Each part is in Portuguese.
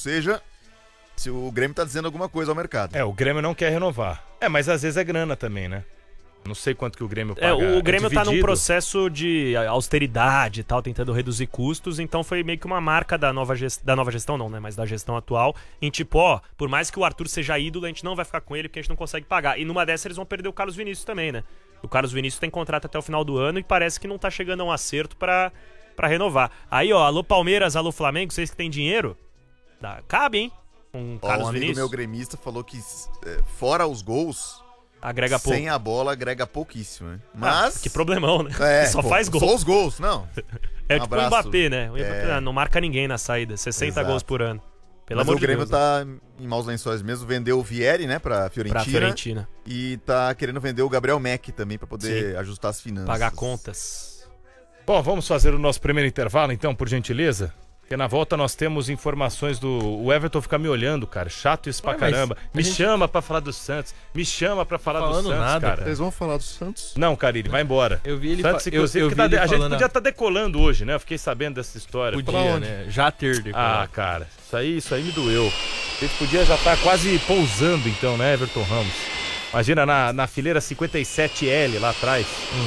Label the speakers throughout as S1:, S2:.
S1: seja, se o Grêmio tá dizendo alguma coisa ao mercado.
S2: O Grêmio não quer renovar. Mas às vezes é grana também, né? Não sei quanto que o Grêmio paga.
S3: O Grêmio tá num processo de austeridade e tal, tentando reduzir custos, então foi meio que uma marca da nova gestão não, né? Mas da gestão atual, em tipo, por mais que o Arthur seja ídolo, a gente não vai ficar com ele porque a gente não consegue pagar. E numa dessas eles vão perder o Carlos Vinícius também, né? O Carlos Vinícius tem contrato até o final do ano e parece que não tá chegando a um acerto pra renovar. Aí, alô Palmeiras, alô Flamengo, vocês que tem dinheiro, cabe, hein? Com Carlos
S1: Um amigo
S3: Vinícius.
S1: meu gremista falou que fora os gols...
S3: Agrega pouco.
S1: Sem a bola, agrega pouquíssimo, né? Mas...
S3: que problemão, né? Só faz gol.
S1: Só os gols, não.
S3: É tipo o Mbappé, né? O Mbappé não marca ninguém na saída. 60 gols por ano. Pelo amor de Deus.
S1: Mas o Grêmio tá em maus lençóis mesmo. Vendeu o Vieri, né? Pra Fiorentina. E tá querendo vender o Gabriel Mack também pra poder ajustar as finanças.
S3: Pagar contas.
S2: Bom, vamos fazer o nosso primeiro intervalo então, por gentileza? Porque na volta nós temos informações do... O Everton fica me olhando, cara. Chato isso pra caramba. Me chama pra falar do Santos. Me chama pra falar do Santos,
S4: nada,
S2: cara.
S4: Vocês vão falar do Santos?
S2: Não, Carilli, vai embora.
S4: Eu vi ele
S2: Santos, inclusive, a gente podia estar decolando hoje, né? Eu fiquei sabendo dessa história.
S4: Podia, né? Já ter decolado.
S2: Cara. Isso aí me doeu. A gente podia já estar quase pousando então, né, Everton Ramos? Imagina na fileira 57L lá atrás.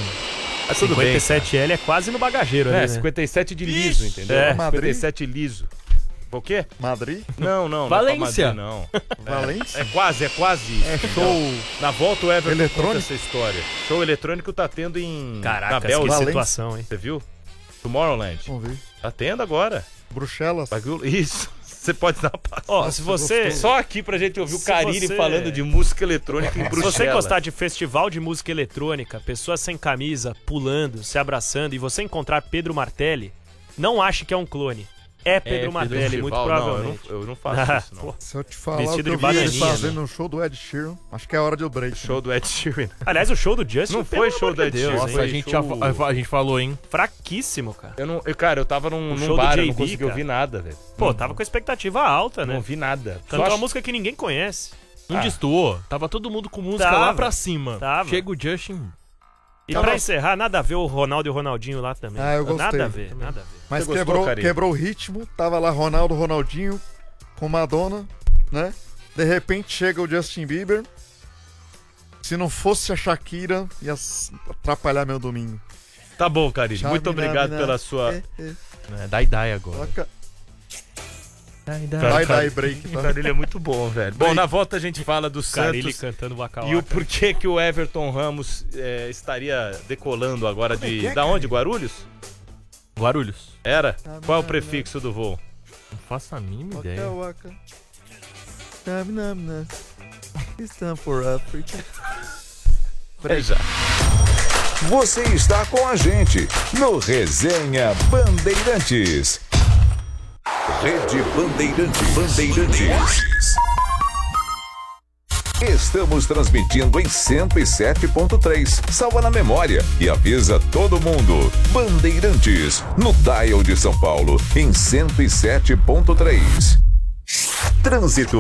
S3: A 57L é quase no bagageiro, né?
S2: 57 de liso, entendeu? 57 liso. O quê?
S1: Madrid?
S2: Não.
S4: Valência.
S2: Não.
S1: Valência?
S2: É quase isso.
S4: Show.
S2: Na volta o Everton
S4: eletrônico?
S2: conta essa história. Show eletrônico tá tendo em...
S3: Caraca,
S2: na Bélgica.
S3: que situação, hein?
S2: Você viu? Tomorrowland.
S4: Vamos ver.
S2: Tá tendo agora.
S4: Bruxelas.
S2: Isso. Você pode dar uma passada.
S3: Se você...
S2: Só aqui pra gente ouvir o Carilli falando de música eletrônica em Bruxelas.
S3: Se você gostar de festival de música eletrônica, pessoas sem camisa, pulando, se abraçando, e você encontrar Pedro Martelli, não ache que é um clone. É Pedro Martelli, muito provavelmente.
S2: Não, eu não faço isso, não.
S4: Se eu te falar
S3: Vestido
S4: o que
S3: de
S4: eu vi eles
S3: bananinha,
S4: fazendo no show do Ed Sheeran, acho que é hora de eu break.
S2: Show do Ed Sheeran.
S3: Aliás, o show do Justin
S2: Não foi show do Ed Sheeran.
S4: Nossa, a gente falou, hein?
S3: Fraquíssimo, cara.
S2: Eu tava num
S3: show do
S2: bar, eu
S3: JB,
S2: não consegui
S3: cara.
S2: ouvir nada, velho.
S3: Pô, tava com a expectativa alta, né?
S2: Não ouvi nada.
S3: Cantou uma música que ninguém conhece.
S4: Não destoou. Tava todo mundo com música
S3: Tava.
S4: lá pra cima.
S3: Tava.
S4: Chega o Justin...
S3: E pra encerrar, nada a ver o Ronaldo e o Ronaldinho lá também.
S4: Eu gostei.
S3: Nada a ver.
S4: Mas
S2: Você gostou,
S4: quebrou o ritmo, tava lá Ronaldinho com Madonna, né? De repente chega o Justin Bieber. Se não fosse a Shakira, ia atrapalhar meu domingo.
S2: Tá bom, Carilli. Muito obrigado pela sua...
S4: Dai agora.
S1: Toca.
S4: Dai break, tá?
S2: O Carilli é muito bom, velho. Bom, na volta a gente fala do
S3: Carilli
S2: Santos
S3: cantando Waka
S2: e o
S3: Waka.
S2: porquê que o Everton Ramos estaria decolando agora da onde? Guarulhos?
S4: Guarulhos.
S2: Era? Qual é o prefixo do voo?
S4: Não faço a mínima ideia.
S1: It's time for Africa.
S2: Já.
S5: Você está com a gente no Resenha Bandeirantes. Rede Bandeirantes. Estamos transmitindo em 107.3. Salva na memória e avisa todo mundo. Bandeirantes, no dial de São Paulo, em 107.3. Trânsito.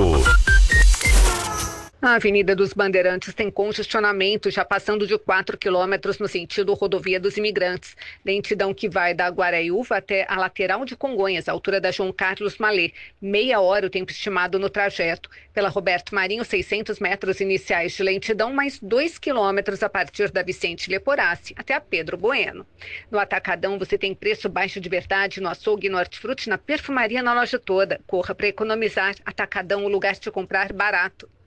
S6: A Avenida dos Bandeirantes tem congestionamento, já passando de 4 quilômetros no sentido rodovia dos Imigrantes. Lentidão que vai da Guaraíuva até a lateral de Congonhas, altura da João Carlos Malê. Meia hora o tempo estimado no trajeto. Pela Roberto Marinho, 600 metros iniciais de lentidão, mais 2 quilômetros a partir da Vicente Leporassi até a Pedro Bueno. No Atacadão você tem preço baixo de verdade no açougue e no hortifruti, na perfumaria, na loja toda. Corra para economizar. Atacadão, o lugar de comprar barato.